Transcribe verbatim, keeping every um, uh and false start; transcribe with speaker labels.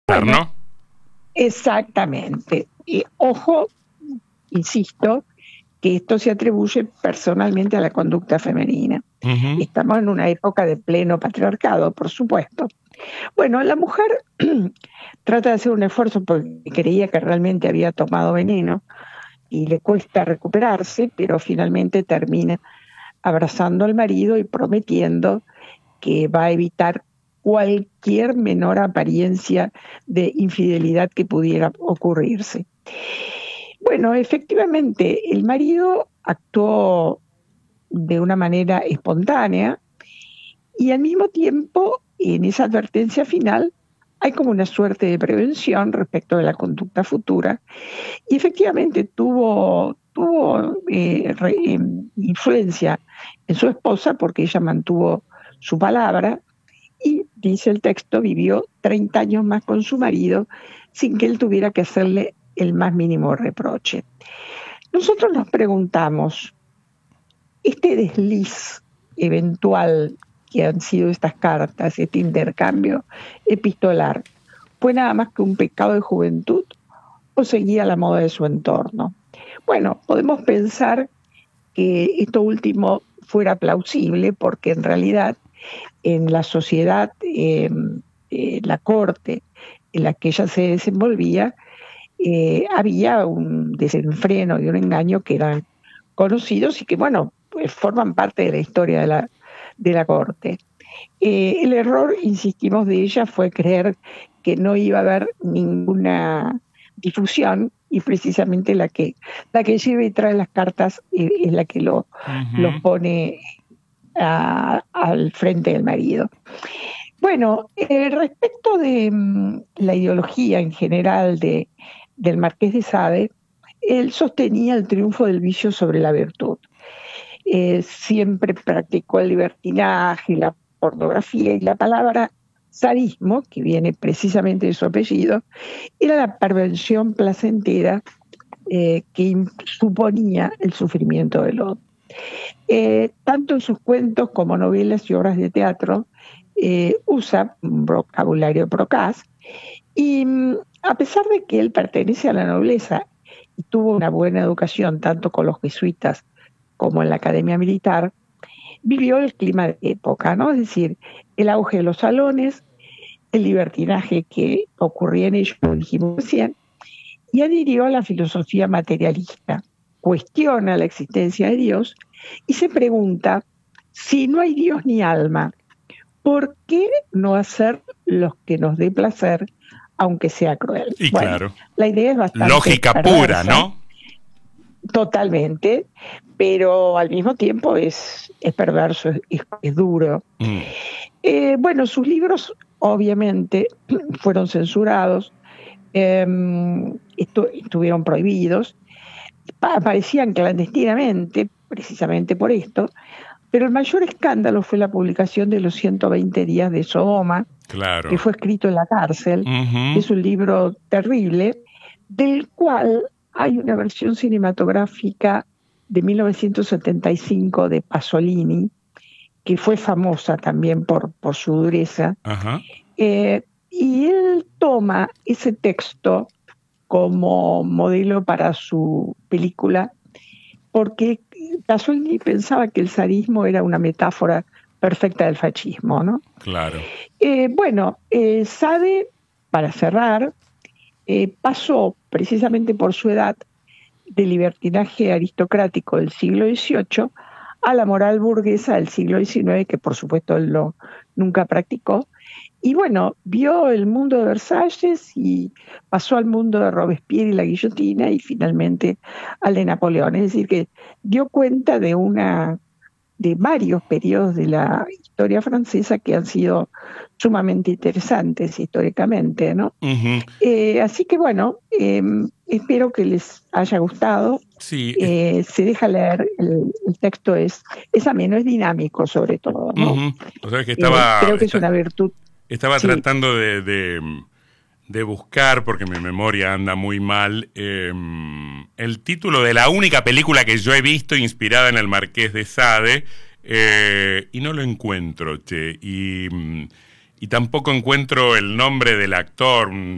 Speaker 1: carácter,
Speaker 2: bueno,
Speaker 1: ¿no?
Speaker 2: Exactamente. Y ojo, insisto, que esto se atribuye personalmente a la conducta femenina.
Speaker 1: Uh-huh.
Speaker 2: Estamos en una época de pleno patriarcado, por supuesto. Bueno, la mujer trata de hacer un esfuerzo porque creía que realmente había tomado veneno y le cuesta recuperarse, pero finalmente termina abrazando al marido y prometiendo que va a evitar cualquier menor apariencia de infidelidad que pudiera ocurrirse. Bueno, efectivamente, el marido actuó de una manera espontánea y al mismo tiempo, en esa advertencia final, hay como una suerte de prevención respecto de la conducta futura y efectivamente tuvo, tuvo eh, re, eh, influencia en su esposa porque ella mantuvo su palabra y, dice el texto, vivió treinta años más con su marido sin que él tuviera que hacerle el más mínimo reproche. Nosotros nos preguntamos, ¿este desliz eventual que han sido estas cartas, este intercambio epistolar, fue nada más que un pecado de juventud o seguía la moda de su entorno? Bueno, podemos pensar que esto último fuera plausible porque en realidad en la sociedad, eh, eh, la corte en la que ella se desenvolvía, eh, había un desenfreno y un engaño que eran conocidos y que, bueno, pues forman parte de la historia de la, de la corte. Eh, el error, insistimos, de ella fue creer que no iba a haber ninguna difusión y precisamente la que, la que lleva y trae las cartas eh, es la que lo,
Speaker 1: Uh-huh.
Speaker 2: lo pone a, al frente del marido. Bueno, eh, respecto de um, la ideología en general de, del Marqués de Sade, él sostenía el triunfo del vicio sobre la virtud. Eh, siempre practicó el libertinaje, la pornografía y la palabra sadismo, que viene precisamente de su apellido, era la perversión placentera eh, que suponía el sufrimiento del otro. Eh, tanto en sus cuentos como novelas y obras de teatro eh, usa un vocabulario procaz y mm, a pesar de que él pertenece a la nobleza y tuvo una buena educación tanto con los jesuitas como en la academia militar, vivió el clima de época, ¿no? Es decir, el auge de los salones, el libertinaje que ocurría en ellos, como dijimos recién, y adhirió a la filosofía materialista, cuestiona la existencia de Dios y se pregunta, si no hay Dios ni alma, ¿por qué no hacer lo que nos dé placer, aunque sea cruel?
Speaker 1: Y
Speaker 2: bueno,
Speaker 1: claro,
Speaker 2: la idea es bastante
Speaker 1: lógica
Speaker 2: perversa,
Speaker 1: pura, ¿no?
Speaker 2: Totalmente, pero al mismo tiempo es, es perverso, es, es duro. Mm. Eh, bueno, sus libros obviamente fueron censurados, eh, estu estuvieron prohibidos, aparecían clandestinamente, precisamente por esto, pero el mayor escándalo fue la publicación de los ciento veinte días de Sodoma,
Speaker 1: claro,
Speaker 2: que fue escrito en la cárcel,
Speaker 1: uh-huh.
Speaker 2: es un libro terrible, del cual hay una versión cinematográfica de mil novecientos setenta y cinco de Pasolini, que fue famosa también por, por su dureza, uh-huh. eh, y él toma ese texto como modelo para su película, porque Pasolini pensaba que el sadismo era una metáfora perfecta del fascismo, ¿no?
Speaker 1: Claro.
Speaker 2: Eh, bueno, eh, Sade, para cerrar, eh, pasó precisamente por su edad de libertinaje aristocrático del siglo dieciocho a la moral burguesa del siglo diecinueve, que por supuesto él lo, nunca practicó, y bueno, vio el mundo de Versalles y pasó al mundo de Robespierre y la guillotina y finalmente al de Napoleón. Es decir, que dio cuenta de una de varios periodos de la historia francesa que han sido sumamente interesantes históricamente, ¿no? Uh-huh. Eh, así que bueno, eh, espero que les haya gustado.
Speaker 1: Sí.
Speaker 2: Eh, se deja leer, el, el texto es, es ameno, es dinámico sobre todo, ¿no?
Speaker 1: Uh-huh. O sea, que estaba,
Speaker 2: eh, creo que
Speaker 1: está,
Speaker 2: es una virtud.
Speaker 1: Estaba sí. tratando de, de, de buscar, porque mi memoria anda muy mal, eh, el título de la única película que yo he visto inspirada en el Marqués de Sade, eh, y no lo encuentro, che, y, y tampoco encuentro el nombre del actor.